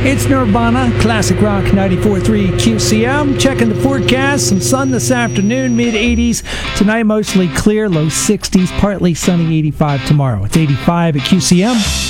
It's Nirvana, Classic Rock 94.3 QCM. Checking the forecast, some sun this afternoon, mid-80s. Tonight, mostly clear, low 60s, partly sunny, 85 tomorrow. It's 85 at QCM.